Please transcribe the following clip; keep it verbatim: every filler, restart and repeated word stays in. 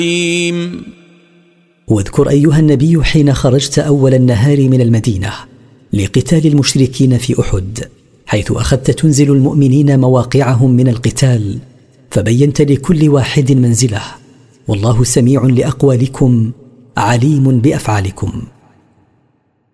واذكر أيها النبي حين خرجت أول النهار من المدينة لقتال المشركين في أحد، حيث أخذت تنزل المؤمنين مواقعهم من القتال، فبينت لكل واحد منزله، والله سميع لأقوالكم عليم بأفعالكم.